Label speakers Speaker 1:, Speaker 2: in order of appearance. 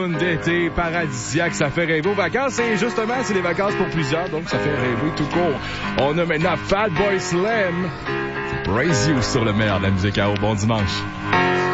Speaker 1: D'été paradisiaque, ça fait rêver aux vacances et justement c'est les vacances pour plusieurs, donc ça fait rêver tout court. On a maintenant Fatboy Slim, Praise You sur le meilleur de la musique à haut. Bon dimanche.